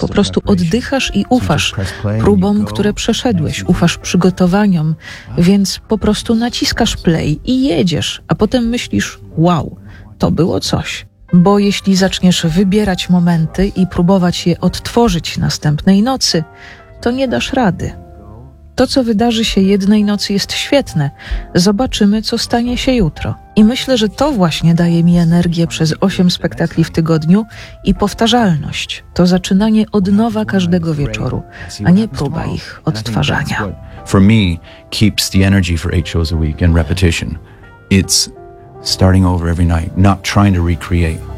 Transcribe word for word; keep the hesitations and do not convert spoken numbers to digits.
Po prostu oddychasz i ufasz próbom, które przeszedłeś, ufasz przygotowaniom, więc po prostu naciskasz play i jedziesz, a potem myślisz, wow, to było coś. Bo jeśli zaczniesz wybierać momenty i próbować je odtworzyć następnej nocy, to nie dasz rady. To, co wydarzy się jednej nocy, jest świetne. Zobaczymy, co stanie się jutro. I myślę, że to właśnie daje mi energię przez osiem spektakli w tygodniu i powtarzalność. To zaczynanie od nowa każdego wieczoru, a nie próba ich odtwarzania. For me, keeps the energy for eight shows a week and repetition. It's starting over every night, not trying to recreate.